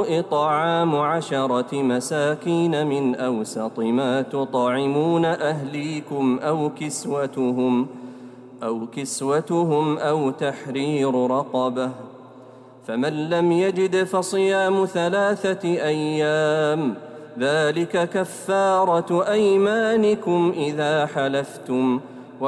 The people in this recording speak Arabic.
إطعام 10 مساكين من أوسط ما تطعمون أهليكم أو كسوتهم أو تحرير رقبة، فمن لم يجد فصيام 3 أيام، ذلك كفارة أيمانكم إذا حلفتم،